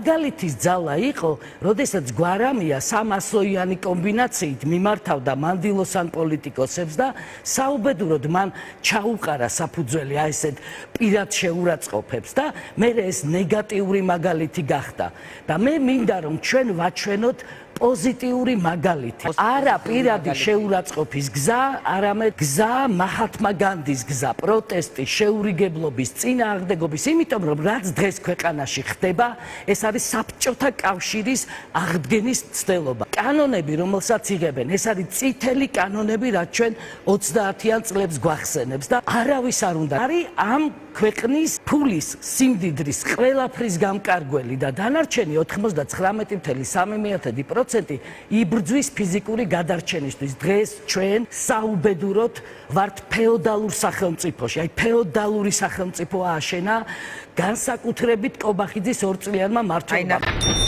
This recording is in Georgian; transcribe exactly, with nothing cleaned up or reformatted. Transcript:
მაგალითის ძალა იყო, როდესაც გვარამია სამასოიანი კომბინაციით მიმართავდა მანდილოსან პოლიტიკოსებს და საუბედუროდ მან ჩაუყარა საფუძველი აი ესეთ პირად შეურაცხყოფებს და მე ეს ნეგატიური მაგალითი გახდა და მე მინდა რომ ჩვენ ვაჩვენოთ პოზიტიური მაგალითი. არა პირადი შეურაცხყოფის გზა, არამედ გზა მაჰათმა განდის გზა, პროტესტი, შეურიგებლობის, წინააღმდეგობის, იმიტომ რომ რაც დღეს ქვეყანაში ხდება, ეს არის საბჭოთა კავშირის აღდგენის ცდელობა. კანონები, რომელსაც იღებენ, ეს არის წითელი კანონები, რაც ჩვენ ოცდაათიან წლებს გვახსენებს და არავის არ უნდა. არის ამ ქვეყნის ფულის, სიმდიდრის, ყველაფრის გამკარგველი და დანარჩენი ოთხმოცდათხრამეტი ფاصლე სამი პროცენტი იბრძვის ფიზიკური გადარჩენისთვის. დღეს ჩვენ საუბედუროდ ვართ ფეოდალურ სახელმწიფოში. აი ფეოდალური სახელმწიფო ააშენა განსაკუთრებით კობახიძის ორწლიანმა მმართველობამ.